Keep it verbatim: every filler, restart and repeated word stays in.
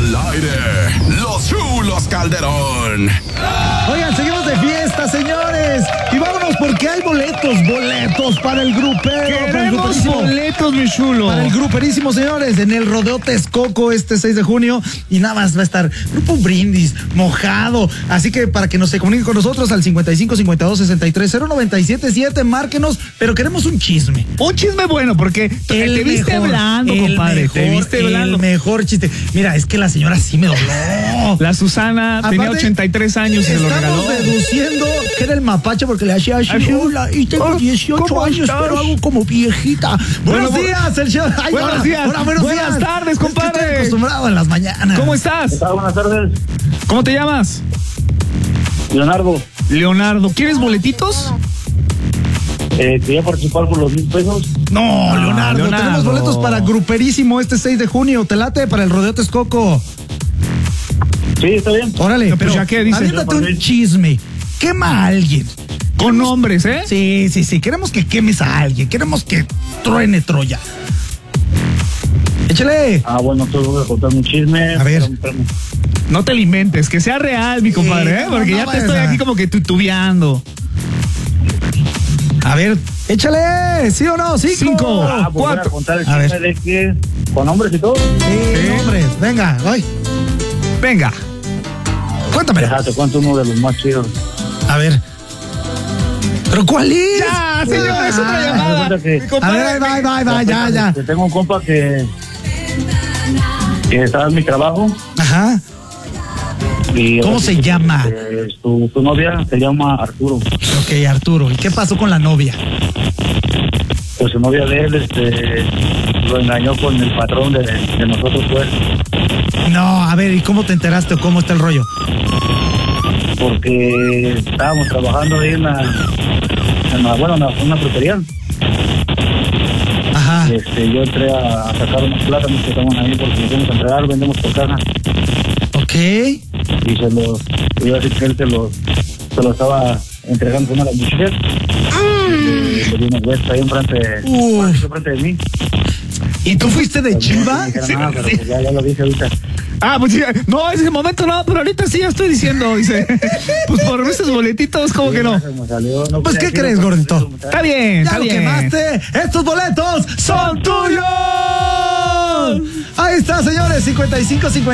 Al aire, los chulos Calderón. Oigan, seguimos de fiesta, señores. Y vámonos porque hay boletos, boletos para el grupero. Para el gruperísimo. boletos, mi chulo. Para el gruperísimo, señores, en el Rodeo Texcoco este seis de junio. Y nada más va a estar Grupo Brindis, Mojado. Así que para que nos se comuniquen con nosotros al cincuenta y cinco, cincuenta y dos, sesenta y tres, cero noventa y siete siete, márquenos. Pero queremos un chisme. Un chisme bueno, porque El te viste mejor, hablando, el compadre. mejor, Te viste hablando. El mejor chiste. Mira, es que la señora sí me dobló. La Susana tenía Aparte, ochenta y tres años y se lo regaló. Estamos deduciendo que era el mapache porque le hacía así. Así. Hola, y tengo dieciocho ¿Cómo años, estás? pero hago como viejita. Buenos Bueno, días, el show. Ay, buenos hola, días. hola, buenos Buenas días. tardes, Es que compadre. estoy acostumbrado en las mañanas. ¿Cómo estás? Buenas tardes, ¿Cómo te llamas? Leonardo. Leonardo. ¿Quieres boletitos? Eh, quería participar por los mil pesos. No, Leonardo, Leonardo. tenemos boletos para gruperísimo este seis de junio. Te late para el Rodeo Texcoco. Sí, está bien. Órale, No, pues pero ya qué dice. aviéntate un chisme. Quema a alguien. Con nombres, ¿eh? Sí, sí, sí. Queremos que quemes a alguien. Queremos que truene Troya. Échale. Ah, bueno, entonces voy a contar un chisme. A ver. Espérame, espérame. No te alimentes, que sea real, mi compadre, ¿eh? no, Porque no ya te vayas estoy a- aquí como que tutubeando. A ver, échale. ¿Sí o no? Cinco. Cinco. Ah, pues voy cuatro. a contar el A chisme ver. de que, con nombres y todo, Sí, Sí. hombres. Venga, voy. Venga. Cuéntame. déjate cuento uno de los más chidos. A ver. ¿Pero cuál es? Ya, señor, es otra Ah, llamada. resulta que- Mi A compadre, ver, ahí va, ahí va, ahí va, ya, ya. Que tengo un compa que, que estaba en mi trabajo. Ajá. Y ¿Cómo se llama? Eh, su, su novia se llama Arturo. Ok, Arturo. ¿Y qué pasó con la novia? Pues su novia de él este, lo engañó con el patrón de, de nosotros, pues. No, a ver, ¿y cómo te enteraste o cómo está el rollo? Porque estábamos trabajando ahí en la, en la bueno, en la- en una frutería. Ajá. Este, yo entré a, a sacar unos plátanos que estaban ahí porque nos íbamos a entregar, vendemos por caja. Ok. Y se los, iba a decir que él se los, se los estaba entregando con una de las muchachas. Le, le di unos besos ahí enfrente, Uf. enfrente de mí. ¿Y tú fuiste de chiva? No dijera nada, pero pues ya, ya lo dije ahorita. Ah, pues sí, no, ese momento no, pero ahorita sí ya estoy diciendo, dice. Pues por esos boletitos, como que no. Se me salió, no Pues, quería ¿qué decirlo, crees, pero gordito? pues, Está bien, ¡Ya está lo bien. quemaste! ¡Estos boletos son tuyos! Ahí está, señores, cincuenta y cinco, cincuenta